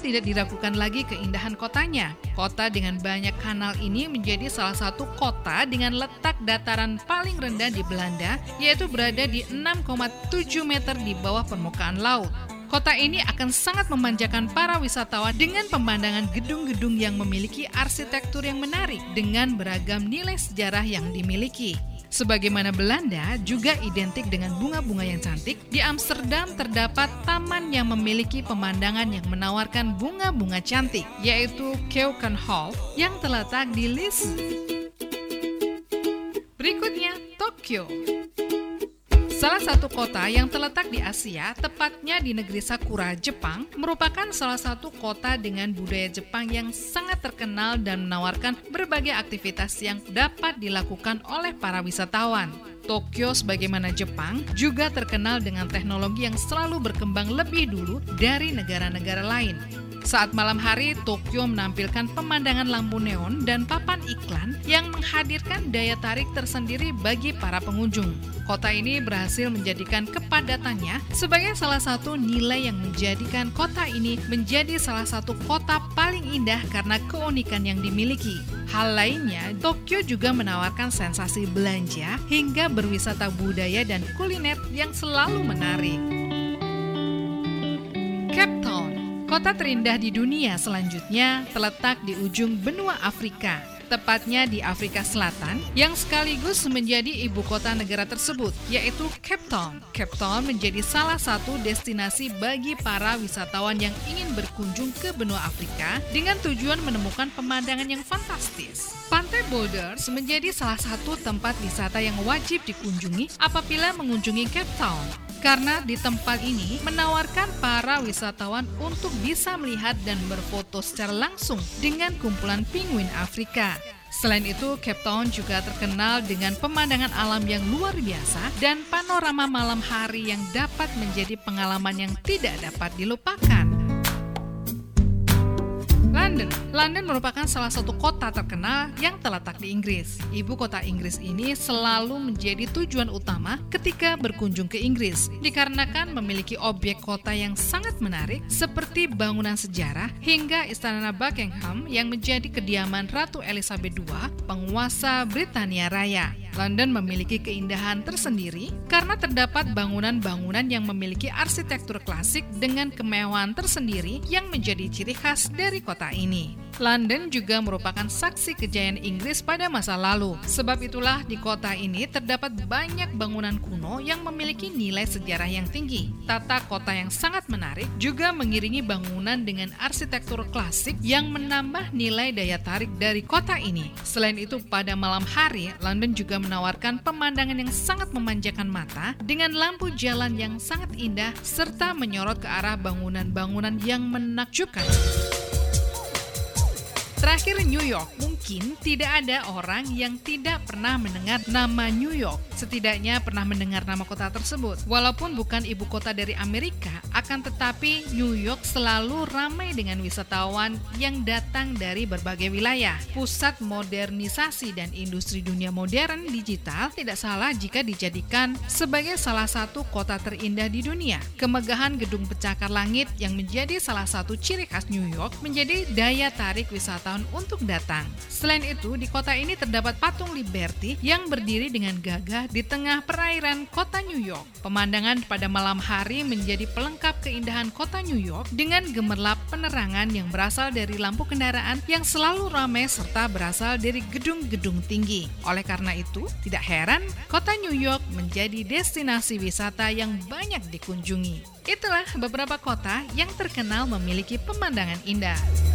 tidak diragukan lagi keindahan kotanya. Kota dengan banyak kanal ini menjadi salah satu kota dengan letak dataran paling rendah di Belanda, yaitu berada di 6,7 meter di bawah permukaan laut. Kota ini akan sangat memanjakan para wisatawan dengan pemandangan gedung-gedung yang memiliki arsitektur yang menarik dengan beragam nilai sejarah yang dimiliki. Sebagaimana Belanda juga identik dengan bunga-bunga yang cantik, di Amsterdam terdapat taman yang memiliki pemandangan yang menawarkan bunga-bunga cantik, yaitu Keukenhof yang terletak di Lisse. Berikutnya, Tokyo. Salah satu kota yang terletak di Asia, tepatnya di negeri Sakura, Jepang, merupakan salah satu kota dengan budaya Jepang yang sangat terkenal dan menawarkan berbagai aktivitas yang dapat dilakukan oleh para wisatawan. Tokyo sebagaimana Jepang juga terkenal dengan teknologi yang selalu berkembang lebih dulu dari negara-negara lain. Saat malam hari, Tokyo menampilkan pemandangan lampu neon dan papan iklan yang menghadirkan daya tarik tersendiri bagi para pengunjung. Kota ini berhasil menjadikan kepadatannya sebagai salah satu nilai yang menjadikan kota ini menjadi salah satu kota paling indah karena keunikan yang dimiliki. Hal lainnya, Tokyo juga menawarkan sensasi belanja hingga berwisata budaya dan kuliner yang selalu menarik. Cape Town, kota terindah di dunia selanjutnya, terletak di ujung benua Afrika, tepatnya di Afrika Selatan, yang sekaligus menjadi ibu kota negara tersebut, yaitu Cape Town. Cape Town menjadi salah satu destinasi bagi para wisatawan yang ingin berkunjung ke benua Afrika dengan tujuan menemukan pemandangan yang fantastis. Pantai Boulders menjadi salah satu tempat wisata yang wajib dikunjungi apabila mengunjungi Cape Town, karena di tempat ini menawarkan para wisatawan untuk bisa melihat dan berfoto secara langsung dengan kumpulan penguin Afrika. Selain itu, Cape Town juga terkenal dengan pemandangan alam yang luar biasa dan panorama malam hari yang dapat menjadi pengalaman yang tidak dapat dilupakan. London merupakan salah satu kota terkenal yang terletak di Inggris. Ibu kota Inggris ini selalu menjadi tujuan utama ketika berkunjung ke Inggris, dikarenakan memiliki objek kota yang sangat menarik seperti bangunan sejarah hingga Istana Buckingham yang menjadi kediaman Ratu Elizabeth II, penguasa Britania Raya. London memiliki keindahan tersendiri karena terdapat bangunan-bangunan yang memiliki arsitektur klasik dengan kemewahan tersendiri yang menjadi ciri khas dari kota ini. London juga merupakan saksi kejayaan Inggris pada masa lalu. Sebab itulah di kota ini terdapat banyak bangunan kuno yang memiliki nilai sejarah yang tinggi. Tata kota yang sangat menarik juga mengiringi bangunan dengan arsitektur klasik yang menambah nilai daya tarik dari kota ini. Selain itu, pada malam hari, London juga menawarkan pemandangan yang sangat memanjakan mata dengan lampu jalan yang sangat indah serta menyorot ke arah bangunan-bangunan yang menakjubkan. Terakhir, New York. Mungkin tidak ada orang yang tidak pernah mendengar nama New York. Setidaknya pernah mendengar nama kota tersebut. Walaupun bukan ibu kota dari Amerika, akan tetapi New York selalu ramai dengan wisatawan yang datang dari berbagai wilayah. Pusat modernisasi dan industri dunia modern digital tidak salah jika dijadikan sebagai salah satu kota terindah di dunia. Kemegahan gedung pencakar langit yang menjadi salah satu ciri khas New York menjadi daya tarik wisatawan untuk datang. Selain itu, di kota ini terdapat patung Liberty yang berdiri dengan gagah di tengah perairan kota New York. Pemandangan pada malam hari menjadi pelengkap keindahan kota New York dengan gemerlap penerangan yang berasal dari lampu kendaraan yang selalu ramai serta berasal dari gedung-gedung tinggi. Oleh karena itu, tidak heran kota New York menjadi destinasi wisata yang banyak dikunjungi. Itulah beberapa kota yang terkenal memiliki pemandangan indah.